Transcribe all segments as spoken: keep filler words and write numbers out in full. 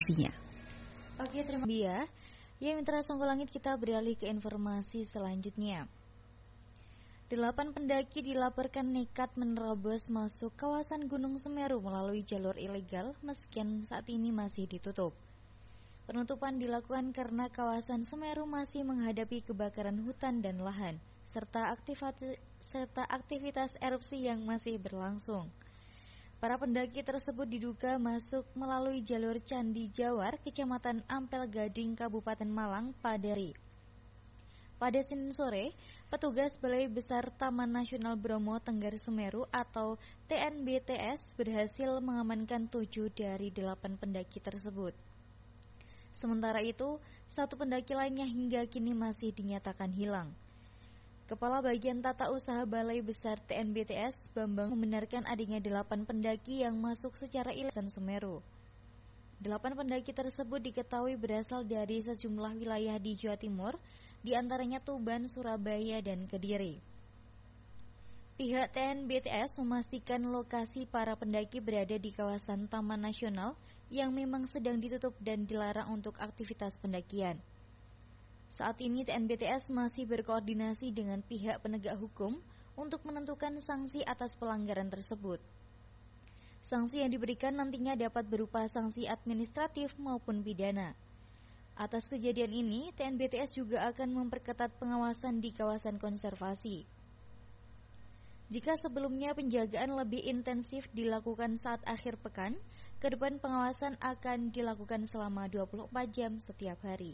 informasinya. Oke, terima kasih ya. Ya, Mitra Songgolangit, kita beralih ke informasi selanjutnya. Delapan pendaki dilaporkan nekat menerobos masuk kawasan Gunung Semeru melalui jalur ilegal meski saat ini masih ditutup. Penutupan dilakukan karena kawasan Semeru masih menghadapi kebakaran hutan dan lahan, serta aktivitas, serta aktivitas erupsi yang masih berlangsung. Para pendaki tersebut diduga masuk melalui jalur Candi Jawar, Kecamatan Ampel Gading, Kabupaten Malang pada hari. Pada Senin sore, petugas Balai Besar Taman Nasional Bromo Tenggar Semeru atau T N B T S berhasil mengamankan tujuh dari delapan pendaki tersebut. Sementara itu, satu pendaki lainnya hingga kini masih dinyatakan hilang. Kepala Bagian Tata Usaha Balai Besar T N B T S, Bambang, membenarkan adanya delapan pendaki yang masuk secara ilegal Semeru. Delapan pendaki tersebut diketahui berasal dari sejumlah wilayah di Jawa Timur, di antaranya Tuban, Surabaya, dan Kediri. Pihak T N B T S memastikan lokasi para pendaki berada di kawasan Taman Nasional yang memang sedang ditutup dan dilarang untuk aktivitas pendakian. Saat ini T N B T S masih berkoordinasi dengan pihak penegak hukum untuk menentukan sanksi atas pelanggaran tersebut. Sanksi yang diberikan nantinya dapat berupa sanksi administratif maupun pidana. Atas kejadian ini, T N B T S juga akan memperketat pengawasan di kawasan konservasi. Jika sebelumnya penjagaan lebih intensif dilakukan saat akhir pekan, ke depan pengawasan akan dilakukan selama dua puluh empat jam setiap hari.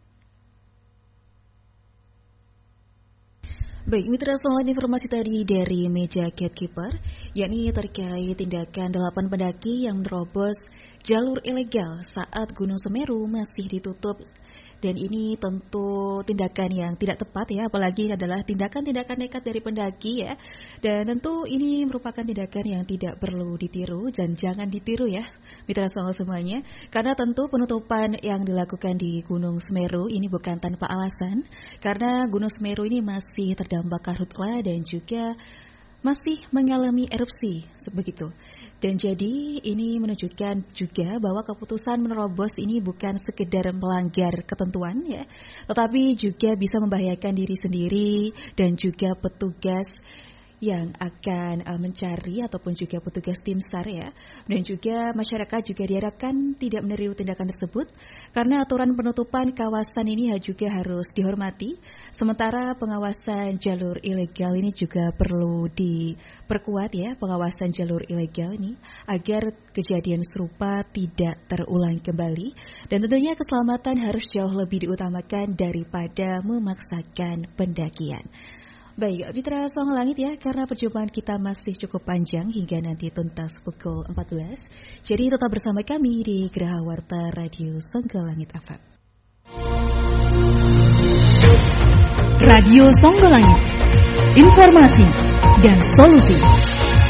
Baik, Mitra Songgolangit, informasi tadi dari meja Gatekeeper, yakni terkait tindakan delapan pendaki yang menerobos jalur ilegal saat Gunung Semeru masih ditutup. Dan ini tentu tindakan yang tidak tepat ya, apalagi adalah tindakan-tindakan nekat dari pendaki ya. Dan tentu ini merupakan tindakan yang tidak perlu ditiru dan jangan ditiru ya, Mitra Songgol semuanya. Karena tentu penutupan yang dilakukan di Gunung Semeru ini bukan tanpa alasan, karena Gunung Semeru ini masih terdampak karhutla dan juga masih mengalami erupsi begitu. Dan jadi ini menunjukkan juga bahwa keputusan menerobos ini bukan sekedar melanggar ketentuan ya, tetapi juga bisa membahayakan diri sendiri dan juga petugas yang akan uh, mencari ataupun juga petugas tim SAR ya. Dan juga masyarakat juga diharapkan tidak meniru tindakan tersebut karena aturan penutupan kawasan ini juga harus dihormati. Sementara pengawasan jalur ilegal ini juga perlu diperkuat ya, pengawasan jalur ilegal ini agar kejadian serupa tidak terulang kembali. Dan tentunya keselamatan harus jauh lebih diutamakan daripada memaksakan pendakian. Baik, Mitra Songgolangit ya, karena perjumpaan kita masih cukup panjang hingga nanti tuntas pukul empat belas. Jadi tetap bersama kami di Geraha Warta Radio Songgolangit F M. Radio Songgolangit, informasi dan solusi.